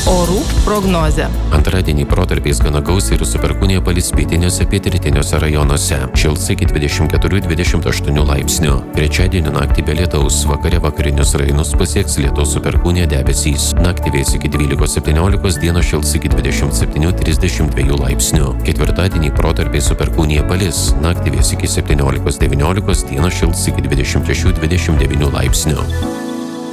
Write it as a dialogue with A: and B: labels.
A: Orų prognozė.
B: Antradienį protarpiais gana gausiai ir su perkūnija palis pietiniuose, pietrytiniuose rajonuose. Šils iki 24–28 laipsnių. Trečiadienį naktį be lietaus, vakare vakarinius rajonus pasieks lietaus su perkūnija debesys. Naktį vės iki 12–17, dieną šils iki 27–32 laipsnių. Ketvirtadienį protarpiais su perkūnija palis, naktį vės iki 17–19, dieną šils iki 26–29 laipsnių.